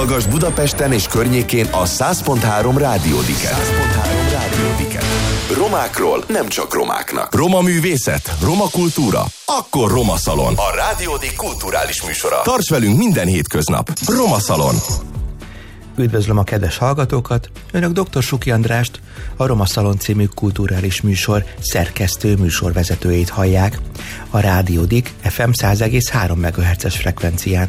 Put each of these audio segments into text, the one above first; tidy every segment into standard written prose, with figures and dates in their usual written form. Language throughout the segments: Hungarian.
Hallgass Budapesten és környékén a 100.3 Rádiódiket. Romákról nem csak romáknak. Roma művészet, roma kultúra, akkor Roma Szalon. A Rádiódik kulturális műsora. Tarts velünk minden hétköznap. Roma Szalon. Üdvözlöm a kedves hallgatókat! Önök dr. Suki Andrást, a Roma Szalon című kulturális műsor szerkesztő műsorvezetőjét hallják a Rádiódik FM 100,3 MHz-es frekvencián.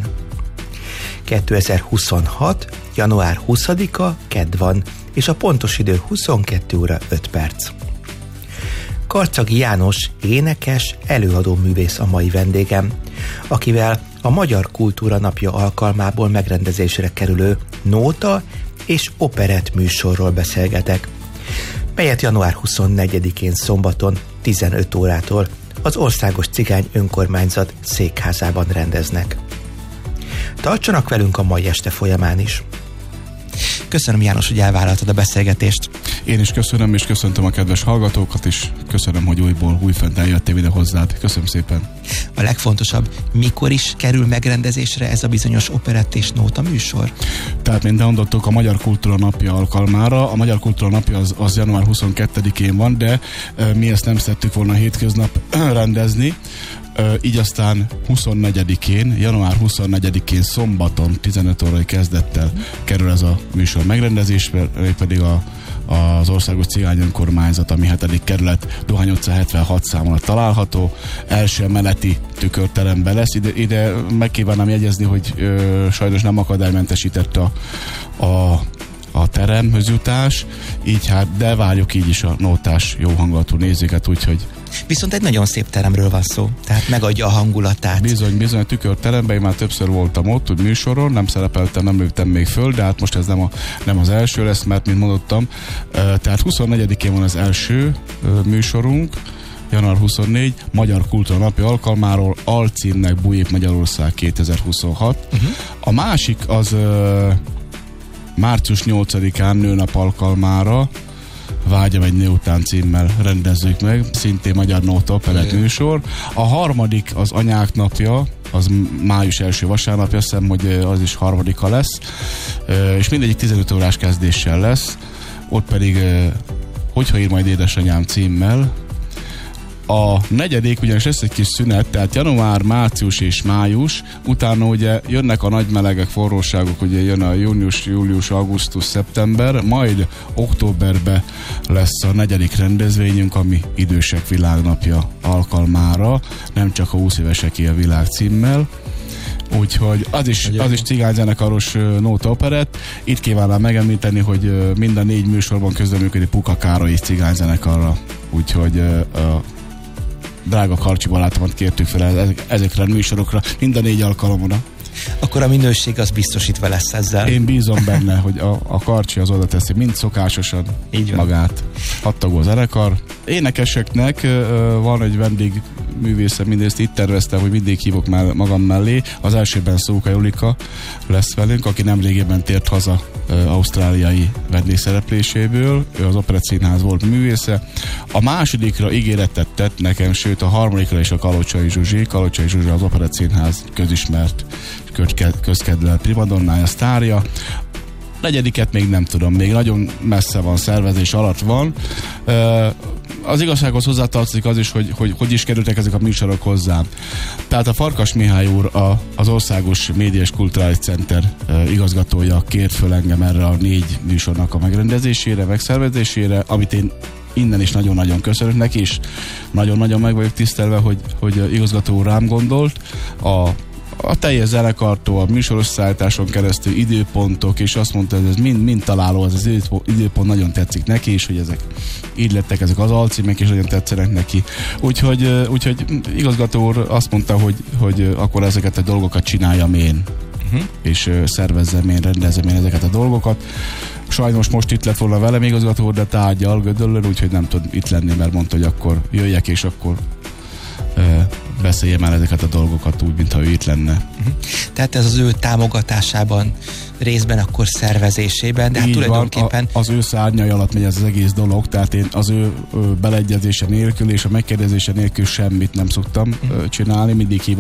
2026. január 20-a kedd van, és a pontos idő 22 óra 5 perc. Karcagi János énekes, előadó művész a mai vendégem, akivel a Magyar Kultúra Napja alkalmából megrendezésre kerülő nóta és operett műsorról beszélgetek, melyet január 24-én szombaton 15 órától az Országos Cigány Önkormányzat székházában rendeznek. Tartsanak velünk a mai este folyamán is. Köszönöm, János, hogy elvállaltad a beszélgetést. Én is köszönöm, és köszöntöm a kedves hallgatókat, és köszönöm, hogy újfent eljöttél ide hozzád. Köszönöm szépen. A legfontosabb, mikor is kerül megrendezésre ez a bizonyos operett és nóta műsor? Tehát, mint mondottuk, a Magyar Kultúra Napja alkalmára. A Magyar Kultúra Napja az január 22-én van, de mi ezt nem szerettük volna hétköznap rendezni. Így aztán 24-én, január 24-én szombaton 15 órai kezdettel kerül ez a műsor megrendezésre, pedig az Országos Cigány Önkormányzat, ami 7. kerület, Dohány utca 76 számon található, első emeleti tükörteremben lesz. Ide meg kívánnám jegyezni, hogy sajnos nem akadálymentesített a teremhöz jutás, így hát, de várjuk így is a nótás jó hangulatú nézőket, úgyhogy viszont egy nagyon szép teremről van szó, tehát megadja a hangulatát. Bizony, a tükörteremben, én már többször voltam ott, műsoron, nem szerepeltem, nem lőttem még föl, de hát most ez nem az első lesz, mert mint mondottam, tehát 24-én van az első műsorunk, január 24, Magyar Kultúra Napja alkalmáról, alcímnek Bújék Magyarország 2026. A másik az március 8-án nőnap alkalmára, Vágyam egy nő után címmel rendezzük meg, szintén magyar nóta operett műsor. A harmadik az Anyák Napja, az május első vasárnapja, azt hiszem, hogy az is harmadika lesz, és mindegyik 15 órás kezdéssel lesz, ott pedig Hogyha ír majd édesanyám címmel. A negyedik ugyanis lesz egy kis szünet, tehát január, március és május, utána ugye jönnek a nagy melegek, forróságok, ugye jön a június, július, augusztus, szeptember, majd októberben lesz a negyedik rendezvényünk, ami Idősek Világnapja alkalmára, nem csak a 20 éveseké a világ címmel. Úgyhogy az is cigányzenekaros nóta operett. Itt kívánnám megemlíteni, hogy mind a 4 műsorban közreműködik Puka Károly cigány-zenekarra. Úgyhogy drága Karcsi barátomat kértük fel ezekre a műsorokra, mind a 4 alkalomra. Akkor a minőség az biztosítva lesz ezzel. Én bízom benne, hogy a Karcsi az oda teszi mind szokásosan magát. 6 tagú zenekar. Énekeseknek van egy vendég művésze, mindezt itt terveztem, hogy mindig hívok magam mellé. Az elsőben Szóka Julika lesz velünk, aki nemrégében tért haza ausztráliai vendégszerepléséből. Ő az Operett Színház volt művésze. A másodikra ígéretet tett nekem, sőt a harmadikra is a Kalocsai Zsuzsi. Kalocsai Zsuzsi az Operett Színház közismert, közkedvelt primadonnája, sztárja. Negyediket még nem tudom, még nagyon messze van, szervezés alatt van. Az igazsághoz hozzátartozik az is, hogy is kerültek ezek a műsorok hozzám. Tehát a Farkas Mihály úr, az Országos Média és Kulturális Center igazgatója kért föl engem erre a 4 műsornak a megrendezésére, megszervezésére, amit én innen is nagyon-nagyon köszönök neki, és nagyon-nagyon meg vagyok tisztelve, hogy igazgató úr rám gondolt. A teljes zenekartól, a műsorosszállításon keresztül időpontok, és azt mondta, hogy ez mind találó, az időpont nagyon tetszik neki, és hogy ezek így lettek ezek az alcímek, és nagyon tetszenek neki. Úgyhogy igazgató úr azt mondta, hogy akkor ezeket a dolgokat csináljam én, és szervezzem én, rendezzem én ezeket a dolgokat. Sajnos most itt lett volna velem igazgató úr, de tárgyal Gödöllön, úgyhogy nem tud itt lenni, mert mondta, hogy akkor jöjjek, és akkor beszéljem el ezeket a dolgokat úgy, mintha ő itt lenne. Tehát ez az ő támogatásában, részben akkor szervezésében, de hát tulajdonképpen... Az ő szárnyai alatt megy ez az egész dolog, tehát én az ő beleegyezése nélkül és a megkérdezése nélkül semmit nem szoktam csinálni, mindig hívom